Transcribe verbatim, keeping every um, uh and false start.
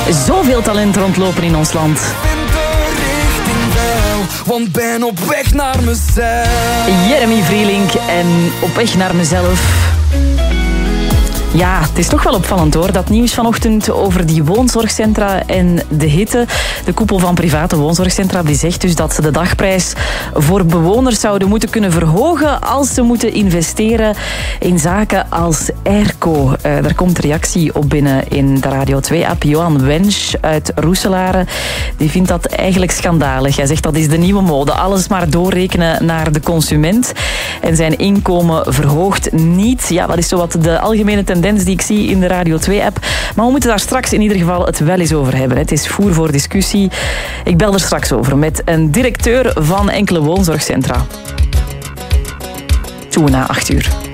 Zoveel talent rondlopen in ons land. Want ben op weg naar mezelf. Jeremy Vrielink en op weg naar mezelf. Ja, het is toch wel opvallend hoor. Dat nieuws vanochtend over die woonzorgcentra en de hitte. De koepel van private woonzorgcentra die zegt dus dat ze de dagprijs voor bewoners zouden moeten kunnen verhogen als ze moeten investeren in zaken als airco. Uh, daar komt reactie op binnen in de Radio twee-app. Johan Wensch uit Roeselare die vindt dat eigenlijk schandalig. Hij zegt dat is de nieuwe mode. Alles maar doorrekenen naar de consument. En zijn inkomen verhoogt niet. Ja, dat is zowat de algemene tendens die ik zie in de Radio twee-app. Maar we moeten daar straks in ieder geval het wel eens over hebben. Het is voer voor discussie. Ik bel er straks over met een directeur van enkele woonzorgcentra. Zo na acht uur.